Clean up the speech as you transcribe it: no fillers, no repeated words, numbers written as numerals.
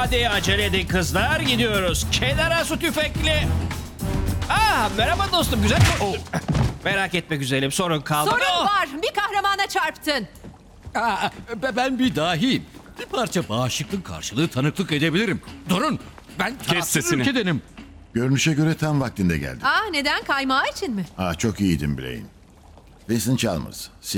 Hadi acele edin kızlar, gidiyoruz. Kenara su tüfekli. Merhaba dostum, güzel mi? Merak etme güzelim, sorun kaldı. Sorun var. Bir kahramana çarptın. Ben bir dahiyim. Bir parça bağışıklık karşılığı tanıklık edebilirim. Durun. Ben tarafsız sesini. ülkedenim. Görünüşe göre tam vaktinde geldin. Neden? Kaymağı için mi? Çok iyiydin Blaine. Winston Chalmers,